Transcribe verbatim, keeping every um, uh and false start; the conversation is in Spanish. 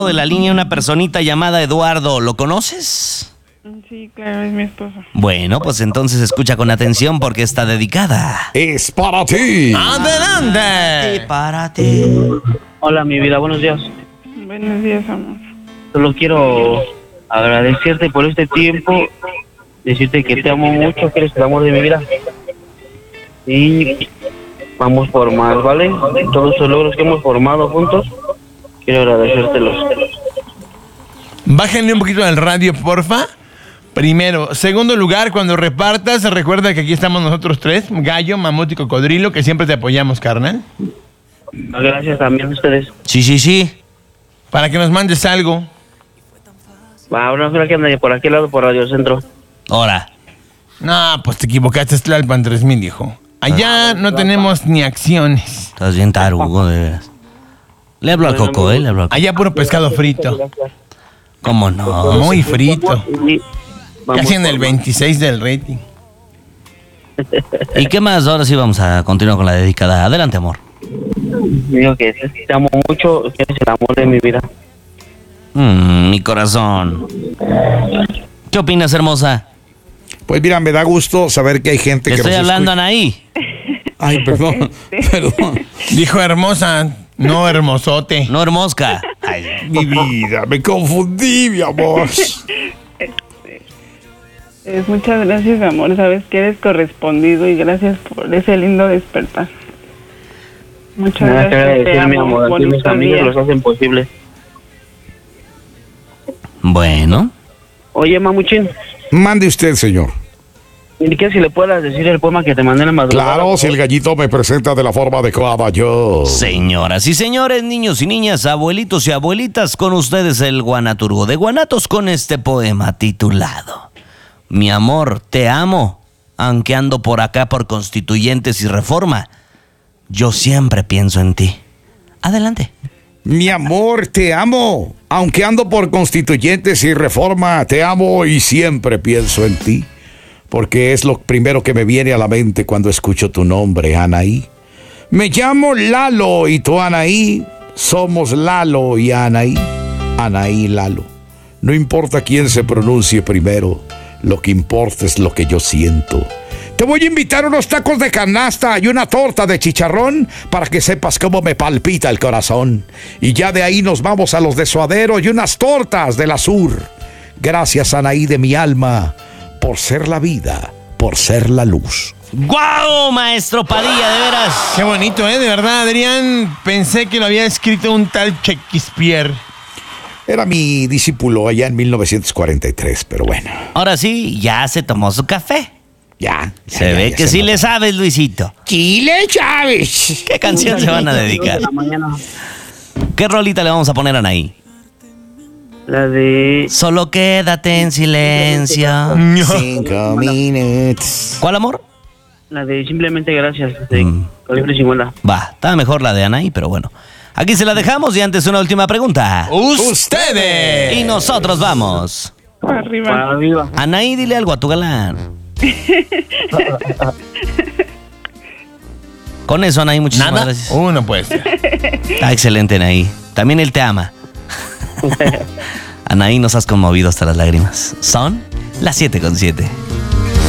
de la línea una personita llamada Eduardo. ¿Lo conoces? Sí, claro, es mi esposo. Bueno, pues entonces escucha con atención porque está dedicada. Es para ti. ¡Adelante! Para ti. Hola, mi vida, buenos días. Buenos días, amor. Solo quiero agradecerte por este tiempo, decirte que te amo mucho, que eres el amor de mi vida. Y vamos por más, ¿vale? Todos los logros que hemos formado juntos, quiero agradecértelos. Bájenle un poquito al radio, porfa. Primero. Segundo lugar, cuando repartas, recuerda que aquí estamos nosotros tres, Gallo, Mamut y Cocodrilo, que siempre te apoyamos, carnal. Gracias también a ustedes. Sí, sí, sí. Para que nos mandes algo. Va, ahora creo que anda por aquel lado, por Radio Centro. Ahora. No, pues te equivocaste, es Tlalpan tres mil, hijo. Allá no tenemos ni acciones. Estás bien tarugo, de veras. Le hablo a Coco, ¿eh? Le hablo a Coco. Allá puro pescado frito. ¿Cómo no? Muy frito. Vamos Casi en el por más. veintiséis del rating. ¿Y qué más? Ahora sí vamos a continuar con la dedicada. Adelante, amor. Digo que te amo mucho, que eres el amor de mi vida. Mm, mi corazón. ¿Qué opinas, hermosa? Pues mira, me da gusto saber que hay gente Te que estoy nos hablando, escucha. Anaí. Ay, perdón, perdón. Dijo hermosa, no hermosote. No, hermosca. Ay, Mi vida, me confundí, mi amor. Es, muchas gracias, amor. Sabes que eres correspondido y gracias por ese lindo despertar. Muchas Nada que gracias. Te agradecer, mi amo. amor. Aquí mis Bonito amigos día. los hacen posible. bueno. Oye, mamuchín, Mande usted, señor. ¿y qué si le puedas decir el poema que te mandé en la madrugada? Claro, si el gallito me presenta de la forma adecuada, yo. Señoras y señores, niños y niñas, abuelitos y abuelitas, con ustedes el Guanaturgo de Guanatos con este poema titulado Mi amor, te amo, aunque ando por acá por Constituyentes y Reforma, yo siempre pienso en ti. Adelante. Mi amor, te amo. Aunque ando por Constituyentes y Reforma, te amo y siempre pienso en ti. Porque es lo primero que me viene a la mente cuando escucho tu nombre, Anaí. Me llamo Lalo y tú, Anaí, somos Lalo y Anaí. Anaí, Lalo. No importa quién se pronuncie primero, lo que importa es lo que yo siento. Te voy a invitar unos tacos de canasta y una torta de chicharrón para que sepas cómo me palpita el corazón. Y ya de ahí nos vamos a los de Suadero y unas tortas de la Sur. Gracias, Anaí de mi alma, por ser la vida, por ser la luz. ¡Guau, maestro Padilla, de veras! Qué bonito, ¿eh? De verdad, Adrián, pensé que lo había escrito un tal Shakespeare. Era mi discípulo allá en mil novecientos cuarenta y tres, pero bueno, Ahora sí, ya se tomó su café. ya. ya, Se ya, ve ya que se sí nota. le sabes, Luisito. Chile Chávez. ¿Qué canción se van a dedicar? De la mañana. ¿Qué rolita le vamos a poner a Anaí? La de... Solo quédate en silencio. Cinco minutos. ¿Cuál, amor? La de Simplemente Gracias, de Mm. Calibre cincuenta. Va, está mejor la de Anaí, pero bueno. Aquí se la dejamos y antes una última pregunta. ¡Ustedes! Y nosotros vamos. Para arriba. Para arriba. Anaí, dile algo a tu galán. Con eso, Anaí, muchísimas ¿Nada? gracias. Uno, pues. Está excelente, Anaí. También él te ama. Anaí, nos has conmovido hasta las lágrimas. Son las siete con siete.